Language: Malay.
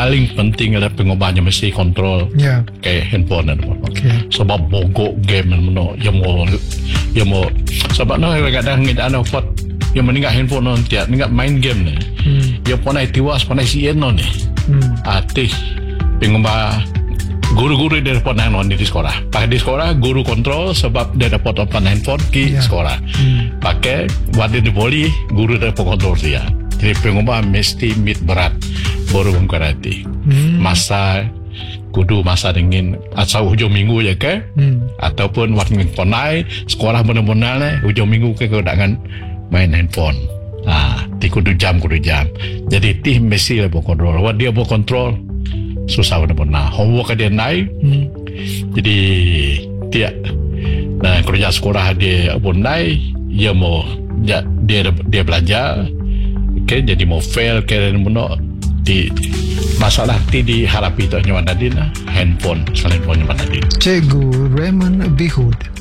paling penting adalah pengubahnya mesti kontrol kayak handphone dan sebab bogok game yang mau sebab kadang-kadang kita ada pot yang meninggal handphone tiap meninggal main game ni yang pernah tiwas pernah sien ni artis pengubah guru-guru dia dapat handphone di sekolah. Pakai di sekolah guru kontrol sebab dia dapat open handphone di sekolah. Pakai wadah di poli guru dapat kontrol dia. Jadi pengubah mesti mit berat baru mengkarati. Masa kudu masa dingin asal hujung minggu je ke ataupun waktu ponai sekolah benar-benar hujung minggu ke kedatangan main handphone. Ti kudu jam. Jadi ti mesti lah kontrol. Wah dia kontrol susah benar-benar. Homework dia naik. Jadi dia kerja sekolah dia pun naik. Dia mau dia belajar. Okay, jadi mau fail ke di masalah ti diharapi tu nyawa tadi handphone selain handphone nyawa tadi. Cikgu Raymond Bihud